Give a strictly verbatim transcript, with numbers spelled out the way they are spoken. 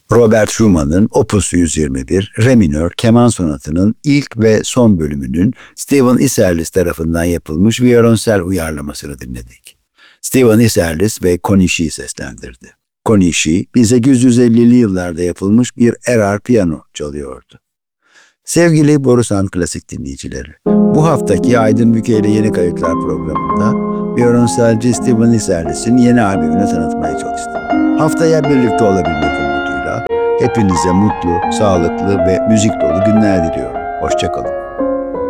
Robert Schumann'ın Opus yüz yirmi bir, Re minör keman sonatının ilk ve son bölümünün Stephen Isserlis tarafından yapılmış viyolonsel uyarlamasını dinledik. Stephen Isserlis ve Connie Shee seslendirdi. Connie Shee, bin sekiz yüz ellili yıllarda yapılmış bir erar piyano çalıyordu. Sevgili Borusan Klasik dinleyicileri, bu haftaki Aydın Büke ile Yeni Kayıtlar programında viyolonselci Stephen Isserlis'in yeni albümünü tanıtmaya çalıştım. Haftaya birlikte olabilmek umuduyla hepinize mutlu, sağlıklı ve müzik dolu günler diliyorum. Hoşça kalın.